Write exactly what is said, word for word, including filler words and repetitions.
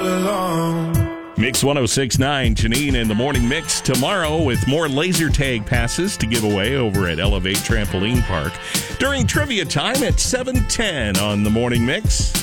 along. Mix one oh six point nine, Janine in the Morning Mix tomorrow with more laser tag passes to give away over at Elevate Trampoline Park during trivia time at seven ten on the Morning Mix.